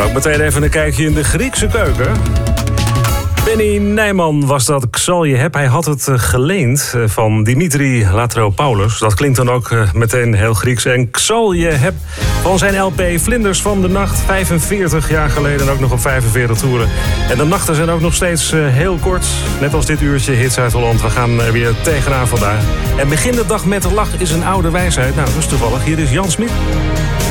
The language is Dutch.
Ook meteen even een kijkje in de Griekse keuken. Benny Nijman was dat Ik zal je heb. Hij had het geleend van Dimitri Latropoulos. Dat klinkt dan ook meteen heel Grieks. En Ik zal je heb van zijn LP Vlinders van de Nacht. 45 jaar geleden ook nog op 45 toeren. En de nachten zijn ook nog steeds heel kort. Net als dit uurtje Hits uit Holland. We gaan er weer tegenaan vandaag. En begin de dag met een lach is een oude wijsheid. Nou, dat is toevallig. Hier is Jan Smit.